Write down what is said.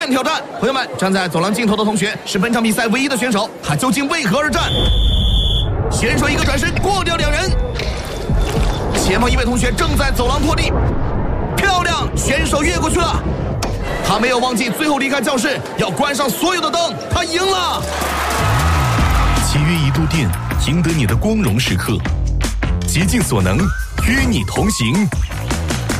挑战，朋友们，站在走廊尽头的同学是本场比赛唯一的选手，他究竟为何而战？选手一个转身过掉2人，前方一位同学正在走廊拖地，漂亮，选手越过去了，他没有忘记最后离开教室要关上所有的灯，他赢了。 7月1度电，赢得你的光荣时刻，竭尽所能与你同行。